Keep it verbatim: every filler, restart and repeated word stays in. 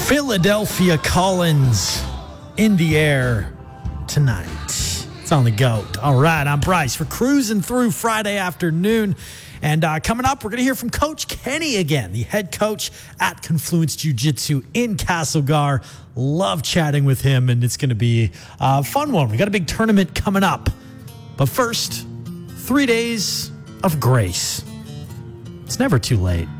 Philadelphia Collins in the air tonight. It's on the GOAT. All right, I'm Bryce. We're cruising through Friday afternoon. And uh, coming up, we're going to hear from Coach Kenny again, the head coach at Confluence Jiu-Jitsu in Castlegar. Love chatting with him, and it's going to be a fun one. We got a big tournament coming up. But first, three days of grace. It's never too late.